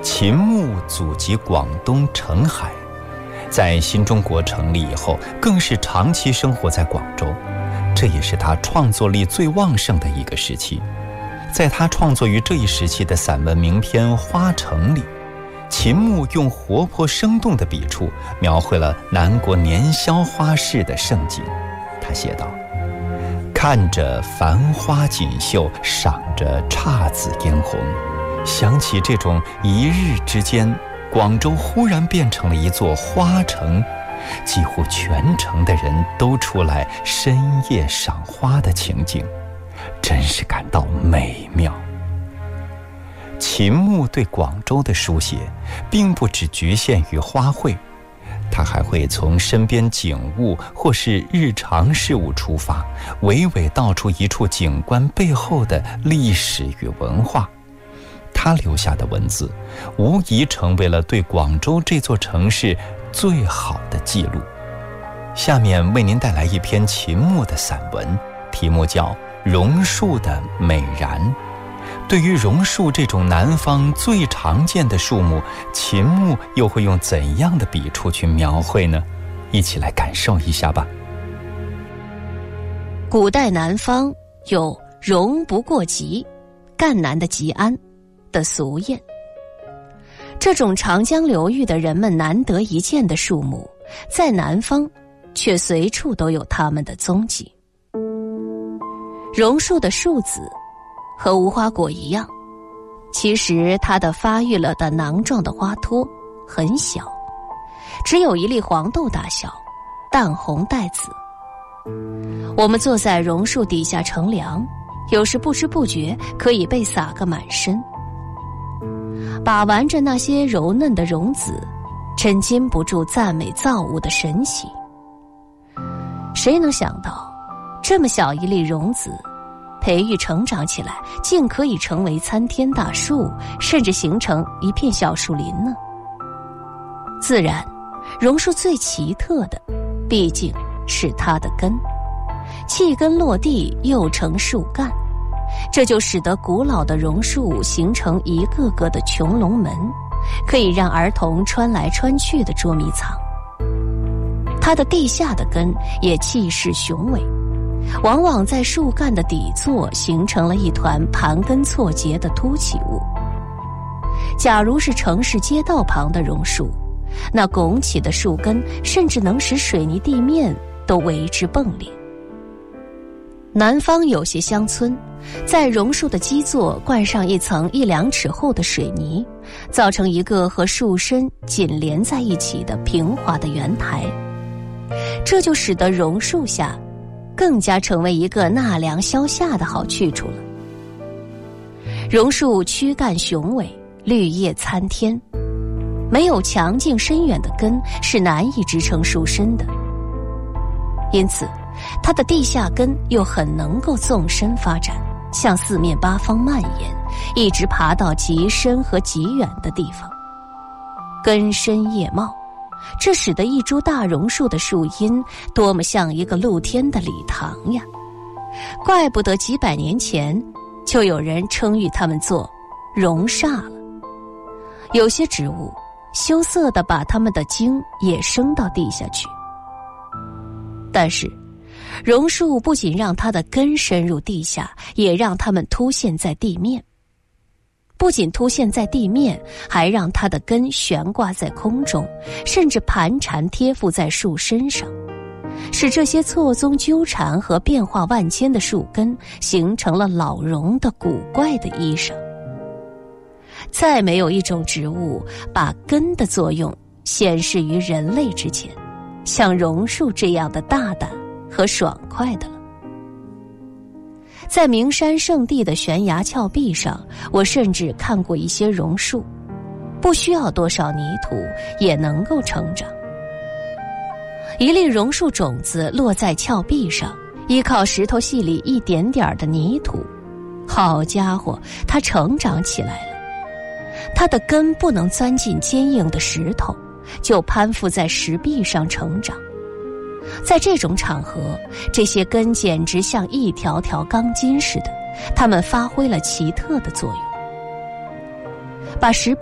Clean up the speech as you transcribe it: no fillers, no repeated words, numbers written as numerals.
秦牧祖籍广东澄海，在新中国成立以后，更是长期生活在广州，这也是他创作力最旺盛的一个时期。在他创作于这一时期的散文名篇《花城》里，秦牧用活泼生动的笔触描绘了南国年宵花市的盛景。他写道：看着繁花锦绣，赏着姹紫嫣红，想起这种一日之间，广州忽然变成了一座花城，几乎全城的人都出来深夜赏花的情景，真是感到美妙。秦牧对广州的书写并不只局限于花卉，他还会从身边景物或是日常事物出发，娓娓道出一处景观背后的历史与文化。他留下的文字无疑成为了对广州这座城市最好的记录。下面为您带来一篇秦牧的散文，题目叫《榕树的美然》。对于榕树这种南方最常见的树木，秦牧又会用怎样的笔触去描绘呢？一起来感受一下吧。 古代南方有榕不过吉，赣南的吉安的俗谚。这种长江流域的人们难得一见的树木，在南方却随处都有它们的踪迹。榕树的树籽和无花果一样，其实它的发育了的囊状的花托很小，只有一粒黄豆大小，淡红带紫。我们坐在榕树底下乘凉，有时不知不觉可以被洒个满身。把玩着那些柔嫩的榕籽，真禁不住赞美造物的神奇。谁能想到，这么小一粒榕籽，培育成长起来，竟可以成为参天大树，甚至形成一片小树林呢？自然，榕树最奇特的，毕竟是它的根，气根落地又成树干，这就使得古老的榕树形成一个个的穹窿门，可以让儿童穿来穿去的捉迷藏。它的地下的根也气势雄伟，往往在树干的底座形成了一团盘根错节的凸起物。假如是城市街道旁的榕树，那拱起的树根甚至能使水泥地面都为之迸裂。南方有些乡村，在榕树的基座灌上一层1-2尺厚的水泥，造成一个和树身紧连在一起的平滑的圆台，这就使得榕树下更加成为一个纳凉消夏的好去处了。榕树躯干雄伟，绿叶参天，没有强劲深远的根是难以支撑树身的，因此它的地下根又很能够纵深发展，向四面八方蔓延，一直爬到极深和极远的地方。根深叶茂，这使得一株大榕树的树荫多么像一个露天的礼堂呀！怪不得几百年前就有人称誉它们做榕煞了。有些植物羞涩地把它们的茎也升到地下去，但是榕树不仅让它的根深入地下，也让它们凸现在地面。不仅凸现在地面，还让它的根悬挂在空中，甚至盘缠贴附在树身上，使这些错综纠缠和变化万千的树根形成了老榕的古怪的衣裳。再没有一种植物把根的作用显示于人类之前，像榕树这样的大胆和爽快的了。在名山圣地的悬崖峭壁上，我甚至看过一些榕树，不需要多少泥土也能够成长。一粒榕树种子落在峭壁上，依靠石头隙里一点点的泥土，好家伙，它成长起来了。它的根不能钻进坚硬的石头，就攀附在石壁上成长。在这种场合，这些根简直像一条条钢筋似的，它们发挥了奇特的作用，把石壁